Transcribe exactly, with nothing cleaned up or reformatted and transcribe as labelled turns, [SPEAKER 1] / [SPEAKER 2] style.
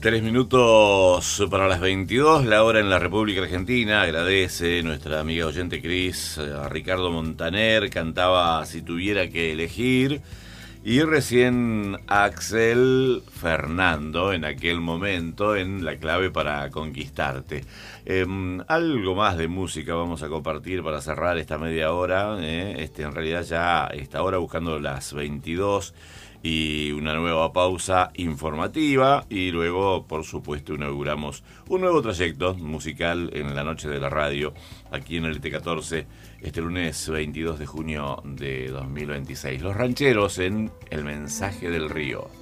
[SPEAKER 1] Tres minutos para las veintidós, la hora en la República Argentina. Agradece nuestra amiga oyente Cris a Ricardo Montaner, cantaba Si tuviera que elegir. Y recién Axel Fernando, en aquel momento, en La clave para conquistarte. Eh, algo más de música vamos a compartir para cerrar esta media hora. Eh. Este, en realidad ya esta hora buscando las veintidós. Y una nueva pausa informativa y luego, por supuesto, inauguramos un nuevo trayecto musical en la noche de la radio aquí en el T catorce este lunes veintidós de junio de dos mil veintiséis. Los Rancheros en El Mensaje del Río.